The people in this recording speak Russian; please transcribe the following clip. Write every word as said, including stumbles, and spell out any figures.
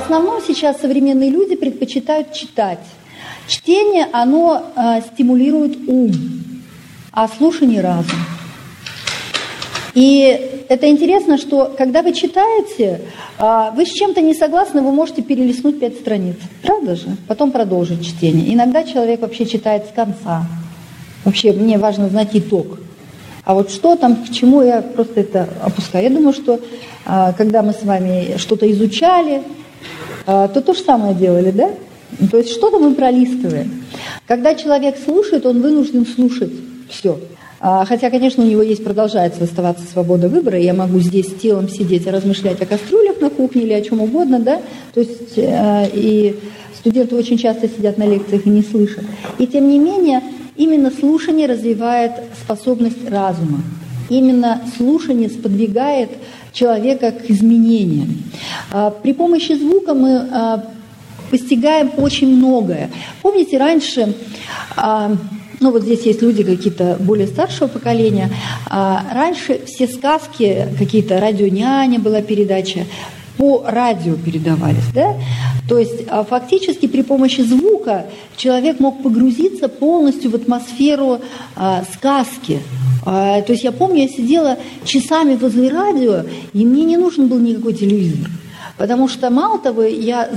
основном сейчас современные люди предпочитают читать. Чтение, оно э, стимулирует ум, а слушание – разум. И это интересно, что когда вы читаете, э, вы с чем-то не согласны, вы можете перелистнуть пять страниц. Правда же? Потом продолжить чтение. Иногда человек вообще читает с конца. Вообще мне важно знать итог. А вот что там, к чему, я просто это опускаю. Я думаю, что э, когда мы с вами что-то изучали, э, то то же самое делали, да? То есть что-то мы пролистываем. Когда человек слушает, он вынужден слушать все. Хотя, конечно, у него есть, продолжается оставаться свобода выбора. Я могу здесь телом сидеть и размышлять о кастрюлях на кухне или о чем угодно, да? То есть и студенты очень часто сидят на лекциях и не слышат. И тем не менее, именно слушание развивает способность разума. Именно слушание сподвигает человека к изменениям. При помощи звука мы постигаем очень многое. Помните, раньше, ну вот здесь есть люди какие-то более старшего поколения, раньше все сказки, какие-то «Радионяня» была передача, по радио передавались, да? То есть фактически при помощи звука человек мог погрузиться полностью в атмосферу сказки. То есть я помню, я сидела часами возле радио, и мне не нужен был никакой телевизор. Потому что, мало того, я